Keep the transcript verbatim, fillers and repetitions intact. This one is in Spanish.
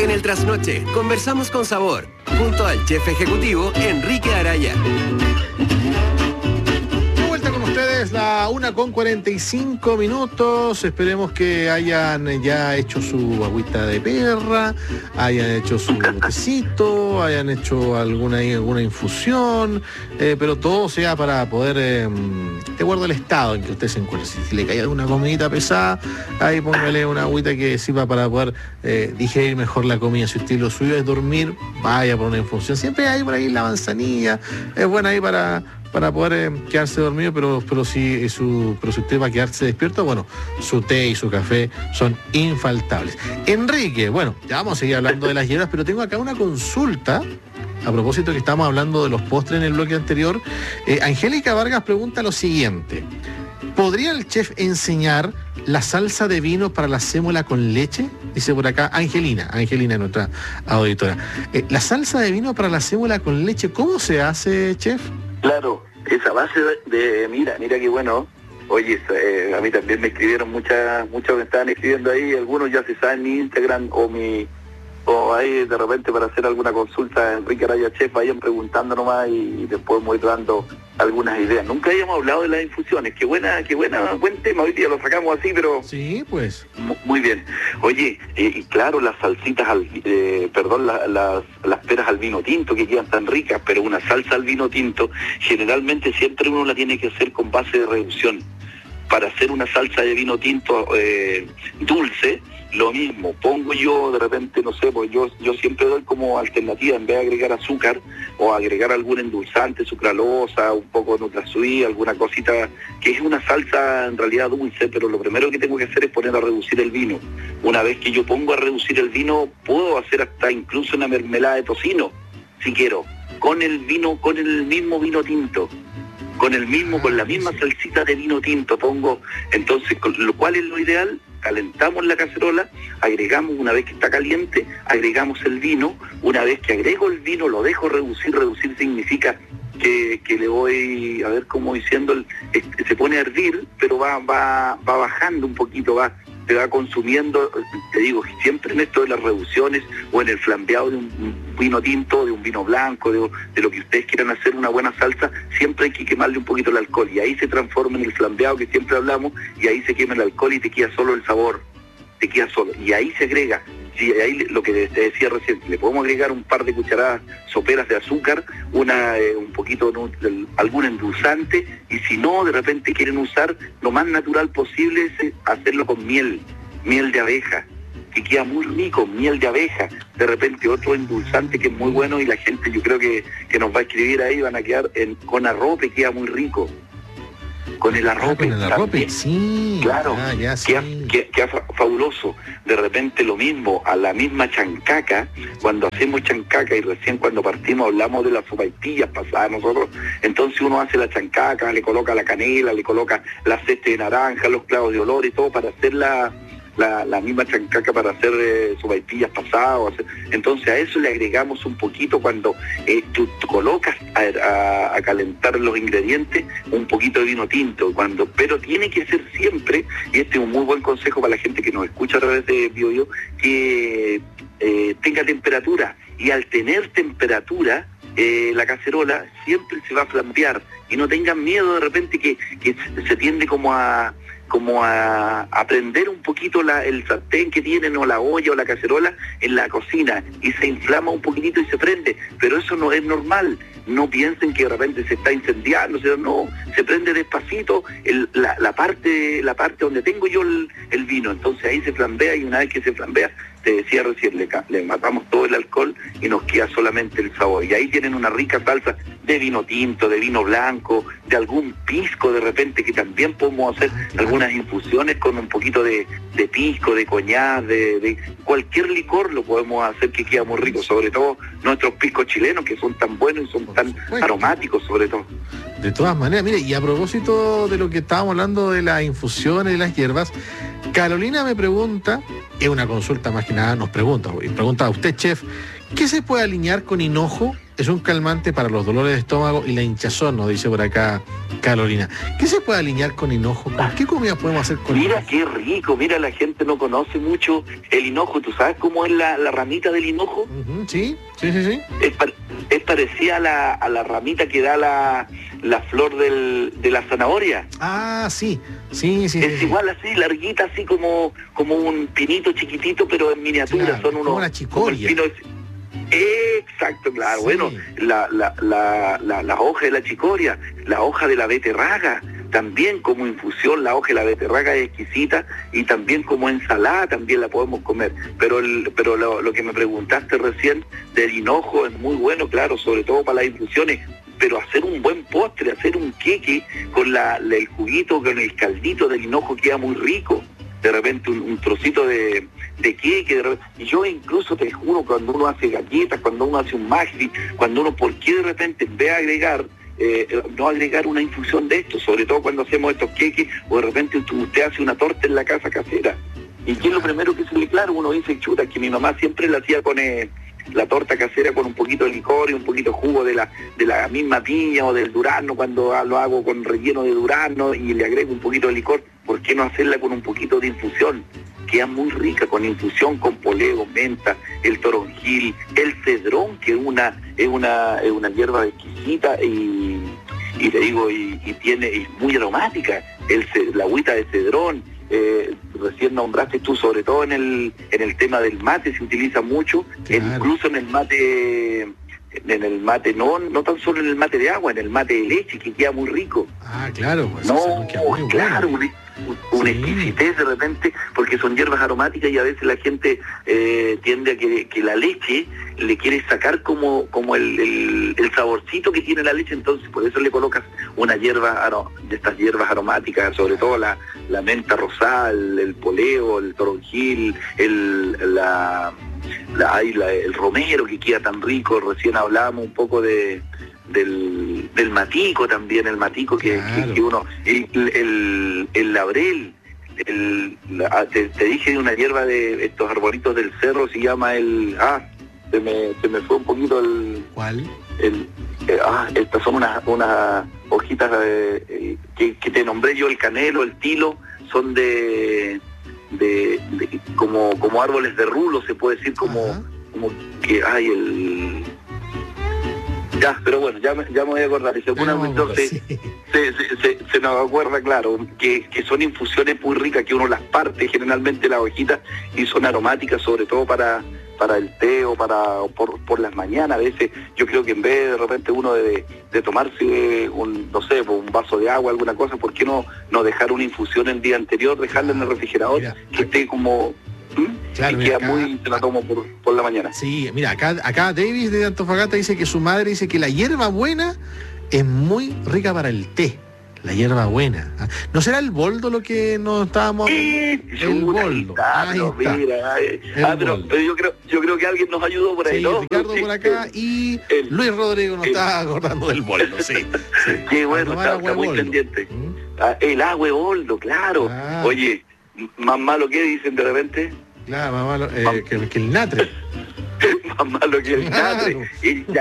En el Trasnoche conversamos con sabor, junto al chef ejecutivo Enrique Araya. La una con cuarenta y cinco minutos. Esperemos que hayan ya hecho su agüita de perra, hayan hecho su tecito, hayan hecho alguna, alguna infusión, eh, pero todo sea para poder, eh, de acuerdo al estado en que usted se encuentre. Si, si le cae alguna comidita pesada, ahí póngale una agüita que sirva para poder eh, digerir mejor la comida. Si usted lo suyo es dormir, vaya por una infusión. Siempre hay por ahí la manzanilla, es buena ahí para... para poder eh, quedarse dormido, pero, pero, si, su, pero si usted va a quedarse despierto, bueno, su té y su café son infaltables. Enrique, bueno, ya vamos a seguir hablando de las hierbas, pero tengo acá una consulta, a propósito que estamos hablando de los postres en el bloque anterior. Eh, Angélica Vargas pregunta lo siguiente: ¿podría el chef enseñar la salsa de vino para la sémola con leche? Dice por acá Angelina, Angelina, nuestra auditora. Eh, la salsa de vino para la sémola con leche, ¿cómo se hace, chef? Claro, esa base de, de mira, mira qué bueno. Oye, eh, a mí también me escribieron muchas, muchos me estaban escribiendo ahí, algunos ya se saben mi Instagram o mi, o ahí de repente para hacer alguna consulta, Enrique Araya Chef, vayan preguntando nomás y, y después voy dando algunas ideas. Nunca habíamos hablado de las infusiones, qué buena, qué buena, buen tema, hoy día lo sacamos así, pero... Sí, pues. Muy bien. Oye, eh, y claro, las salsitas, al, eh, perdón, la, las, las peras al vino tinto que quedan tan ricas, pero una salsa al vino tinto, generalmente siempre uno la tiene que hacer con base de reducción. Para hacer una salsa de vino tinto eh, dulce, lo mismo, pongo yo de repente, no sé, pues yo, yo siempre doy como alternativa, en vez de agregar azúcar o agregar algún endulzante, sucralosa, un poco de NutraSweet, alguna cosita, que es una salsa en realidad dulce, pero lo primero que tengo que hacer es poner a reducir el vino. Una vez que yo pongo a reducir el vino, puedo hacer hasta incluso una mermelada de tocino, si quiero, con el vino, con el mismo vino tinto. Con el mismo, con la misma salsita de vino tinto pongo, entonces, lo cual es lo ideal, calentamos la cacerola, agregamos, una vez que está caliente, agregamos el vino, una vez que agrego el vino lo dejo reducir, reducir significa que, que le voy, a ver cómo diciendo, el, este, se pone a hervir, pero va, va, va bajando un poquito, va, se va consumiendo, te digo, siempre en esto de las reducciones o en el flambeado de un vino tinto, de un vino blanco, de, de lo que ustedes quieran hacer una buena salsa, siempre hay que quemarle un poquito el alcohol y ahí se transforma en el flambeado que siempre hablamos y ahí se quema el alcohol y te queda solo el sabor, te queda solo y ahí se agrega, si ahí lo que te decía recién, le podemos agregar un par de cucharadas soperas de azúcar, una eh, un poquito de algún endulzante y si no de repente quieren usar lo más natural posible es hacerlo con miel, miel de abeja, que queda muy rico, miel de abeja, de repente otro endulzante que es muy bueno y la gente yo creo que, que nos va a escribir ahí, van a quedar en, con arrope, queda muy rico. Con el arrope. Ah, con el arrope, sí. Claro, ah, ya, sí. queda, queda, queda fabuloso. De repente lo mismo, a la misma chancaca, cuando hacemos chancaca y recién cuando partimos hablamos de las sopaipillas pasadas nosotros, entonces uno hace la chancaca, le coloca la canela, le coloca la ceste de naranja, los clavos de olor y todo para hacer la... La, la misma chancaca para hacer eh, sopaipillas pasadas, hacer... entonces a eso le agregamos un poquito cuando eh, tú, tú colocas a, a, a calentar los ingredientes un poquito de vino tinto, cuando pero tiene que ser siempre, y este es un muy buen consejo para la gente que nos escucha a través de BioBio, que eh, tenga temperatura, y al tener temperatura eh, la cacerola siempre se va a flambear, y no tengan miedo de repente que, que se tiende como a como a, a prender un poquito la, el sartén que tienen o la olla o la cacerola en la cocina y se inflama un poquitito y se prende, pero eso no es normal, no piensen que de repente se está incendiando, o sea, no, se prende despacito el, la, la parte la parte donde tengo yo el, el vino, entonces ahí se flambea y una vez que se flambea, te decía recién, le, le matamos todo el alcohol y nos queda solamente el sabor. Y ahí tienen una rica salsa de vino tinto, de vino blanco, de algún pisco de repente, que también podemos hacer algunas infusiones con un poquito de, de pisco, de coñac, de, de cualquier licor lo podemos hacer que queda muy rico, sobre todo nuestros piscos chilenos que son tan buenos y son tan aromáticos sobre todo. De todas maneras, mire, y a propósito de lo que estábamos hablando de las infusiones y las hierbas, Carolina me pregunta, es una consulta más que nada, nos pregunta, y pregunta a usted, chef, ¿qué se puede alinear con hinojo? Es un calmante para los dolores de estómago y la hinchazón, nos dice por acá Carolina. ¿Qué se puede alinear con hinojo? ¿Con qué comida podemos hacer con Mira hinojo? qué rico, mira, la gente no conoce mucho el hinojo. ¿Tú sabes cómo es la, la ramita del hinojo? Uh-huh, sí, sí, sí, sí. Es, par- es parecida a la, a la ramita que da la, la flor del, de la zanahoria. Ah, sí, sí, sí. Es sí, igual así, larguita, así como, como un pinito chiquitito, pero en miniatura. Claro, son como unos, una chicoria. como el pino- Exacto, claro. Sí. Bueno, la, la, la, la, la hoja de la chicoria, la hoja de la beterraga, también como infusión, la hoja de la beterraga es exquisita, y también como ensalada también la podemos comer. Pero el, pero lo, lo que me preguntaste recién del hinojo es muy bueno, claro, sobre todo para las infusiones. Pero hacer un buen postre, hacer un queque con la, la- el juguito, con el caldito del hinojo queda muy rico. De repente un, un trocito de, de queque, de repente, y yo incluso te juro, cuando uno hace galletas, cuando uno hace un maxi, cuando uno, ¿por qué de repente en vez de agregar, eh, no agregar una infusión de esto? Sobre todo cuando hacemos estos queques, o de repente usted hace una torta en la casa casera. ¿Y qué es lo primero que se le claro? Uno dice, chuta, que mi mamá siempre la hacía con eh, la torta casera con un poquito de licor y un poquito de jugo de la, de la misma piña o del durazno, cuando lo hago con relleno de durazno y le agrego un poquito de licor. ¿Por qué no hacerla con un poquito de infusión? Queda muy rica con infusión, con poleo, menta, el toronjil, el cedrón, que es una es una es una hierba exquisita y, y te digo, y, y tiene y es muy aromática. El, ce- la agüita de cedrón, eh, recién nombraste tú, sobre todo en el en el tema del mate, se utiliza mucho, Claro. incluso en el mate en el mate, no no tan solo en el mate de agua, en el mate de leche, que queda muy rico. Ah, claro, pues No, eso queda muy claro, bueno. una, una Sí. exquisitez de repente, porque son hierbas aromáticas y a veces la gente eh, tiende a que, que la leche le quiere sacar como, como el, el, el saborcito que tiene la leche, entonces por eso le colocas una hierba aro- de estas hierbas aromáticas, sobre todo la, la menta rosada, el, el poleo, el toronjil, el, la, la, ay, la- el romero que queda tan rico. Recién hablábamos un poco de del, del matico también, el matico que, Claro. que, que uno, el, el, el laurel, el, la- te, te dije de una hierba de estos arbolitos del cerro, se llama el, ah, se me, se me fue un poquito el, ¿Cuál? el eh, ah, estas son unas unas hojitas eh, eh, que, que te nombré yo, el canelo, el tilo, son de, de, de- como, como árboles de rulo, se puede decir, como, Ajá. como que hay el... Ya, pero bueno, ya me, ya me voy a acordar. Y según Ah, no, entonces sí. se, se, se, se nos acuerda, claro, que, que son infusiones muy ricas, que uno las parte generalmente las hojitas y son aromáticas, sobre todo para para el té o para o por, por las mañanas. A veces yo creo que en vez de repente uno de, de tomarse un, no sé, un vaso de agua, alguna cosa, ¿por qué no, no dejar una infusión el día anterior, dejarla en el refrigerador, Mira, que esté como... ¿Mm? Claro, y mira, queda acá- muy, se la tomo por, por la mañana. Sí, mira, acá, acá Davis de Antofagasta dice que su madre dice que la hierba buena es muy rica para el té. La hierba buena. ¿Ah? ¿No será el boldo lo que nos estábamos... Eh, el chuta, ahí boldo. está, Ahí pero está. mira, eh, El ah, pero, boldo. pero yo creo yo creo que alguien nos ayudó por ahí, Sí, ¿no? Ricardo Sí, por acá el- y el- Luis Rodrigo nos el- está acordando del boldo, sí. sí. Qué A bueno, tomar está, agua está de muy boldo. pendiente. ¿Mm? Ah, el agua de boldo, claro. Ah. Oye, más malo que dicen de repente, Claro, más malo, eh, que, que el natre. más malo que el Claro. catre. Y ya